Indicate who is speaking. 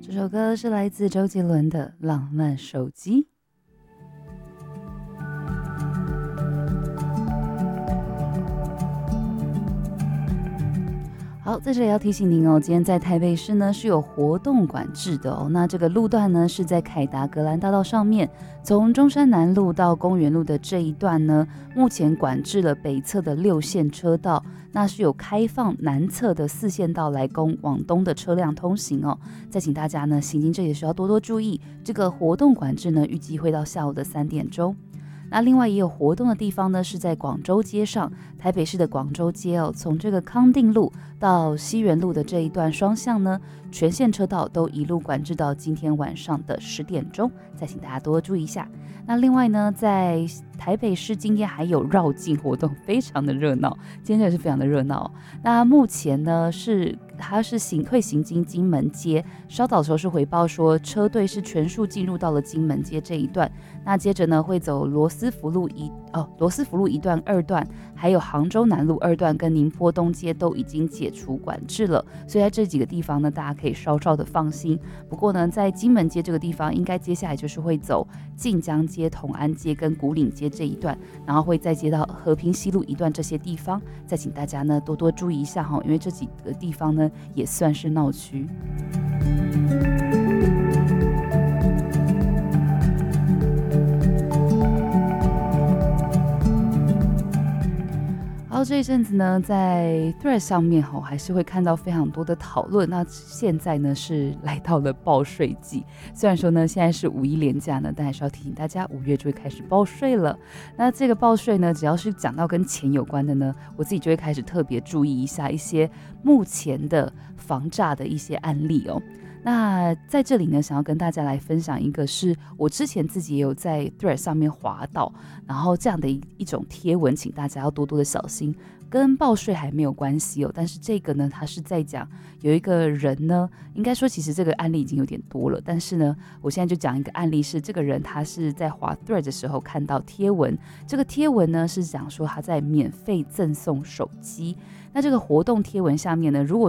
Speaker 1: 这首歌是来自周杰伦的《浪漫手机》。好，在这里要提醒您哦，今天在台北市呢是有活动管制的哦。那这个路段呢是在凯达格兰大道上面，从中山南路到公园路的这一段呢，目前管制了北侧的6线车道，那是有开放南侧的4线道来供往东的车辆通行哦。再请大家呢行经这里需要多多注意，这个活动管制呢预计会到下午的3点钟。那另外也有活动的地方呢，是在广州街上，台北市的广州街哦，从这个康定路到西园路的这一段双向呢，全线车道都一路管制到今天晚上的10点钟，再请大家多注意一下。那另外呢，在台北市今天还有绕境活动，非常的热闹，今天真的是非常的热闹。那目前呢它是会行经金门街，稍早的时候是回报说车队是全数进入到了金门街这一段，那接着呢会走罗斯福路一段、2段，还有杭州南路2段跟宁波东街都已经解除管制了，所以在这几个地方呢，大家可以稍稍的放心。不过呢，在金门街这个地方，应该接下来就是会走晋江街、同安街跟古岭街这一段，然后会再接到和平西路一段这些地方，再请大家呢多多注意一下哈，因为这几个地方呢也算是闹区。好，这一阵子呢，在 Threads 上面还是会看到非常多的讨论。那现在呢是来到了报税季，虽然说呢现在是5一连假呢，但还是要提醒大家5月就会开始报税了。那这个报税呢，只要是讲到跟钱有关的呢，我自己就会开始特别注意一下一些目前的防诈的一些案例哦。那在这里呢，想要跟大家来分享一个是我之前自己也有在 Threads 上面滑到，然后这样的一种贴文，请大家要多多的小心，跟报税还没有关系哦。但是这个呢，他是在讲有一个人呢，应该说其实这个案例已经有点多了，但是呢，我现在就讲一个案例，是这个人他是在滑 Threads 的时候看到贴文，这个贴文呢是讲说他在免费赠送手机。那这个活动贴文下面呢，如果